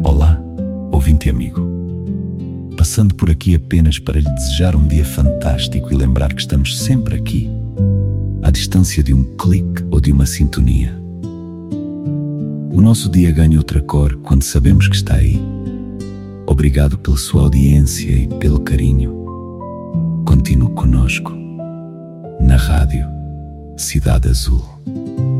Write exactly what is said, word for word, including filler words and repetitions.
Olá, ouvinte amigo. Passando por aqui apenas para lhe desejar um dia fantástico e lembrar que estamos sempre aqui, à distância de um clique ou de uma sintonia. O nosso dia ganha outra cor quando sabemos que está aí. Obrigado pela sua audiência e pelo carinho. Continue conosco na rádio Cidade Azul.